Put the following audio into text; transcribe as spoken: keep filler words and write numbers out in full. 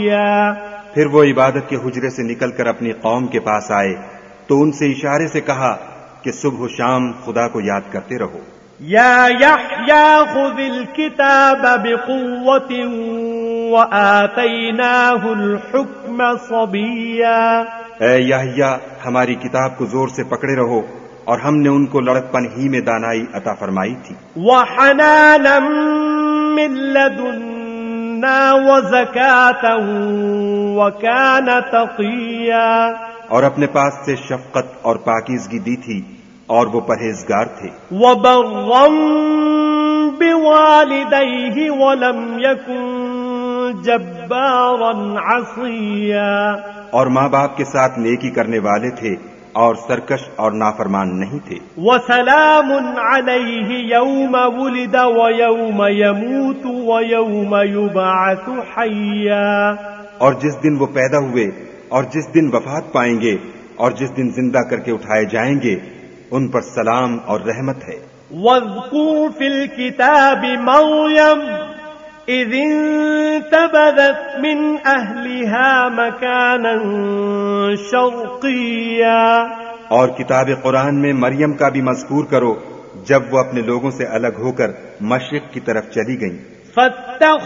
حيا. پھر وہ عبادت کے حجرے سے نکل کر اپنی قوم کے پاس آئے تو ان سے اشارے سے کہا کہ صبح و شام خدا کو یاد کرتے رہو. يا يحيى خذ الكتاب بقوة وآتيناه الحكم صبيا. اے یحییٰ ہماری کتاب کو زور سے پکڑے رہو اور ہم نے ان کو لڑکپن ہی میں دانائی عطا فرمائی تھی. وحنانا من لدنا وزكاة وكان تقيا. اور اپنے پاس سے شفقت اور پاکیزگی دی تھی اور وہ پرہیزگار تھے. وبرا بوالديه ولم يكن جبارا عصيا. اور ماں باپ کے ساتھ نیکی کرنے والے تھے اور سرکش اور نافرمان نہیں تھے. وسلام عليه يوم ولد ويوم يموت ويوم يبعث حيا. اور جس دن وہ پیدا ہوئے اور جس دن وفات پائیں گے اور جس دن زندہ کر کے اٹھائے جائیں گے ان پر سلام اور رحمت ہے. واذكر في الكتاب مريم إذ انتبذت من أهلها مكانا شرقيا. اور کتاب قرآن میں مریم کا بھی مذکور کرو جب وہ اپنے لوگوں سے الگ ہو کر مشرق کی طرف چلی گئیں.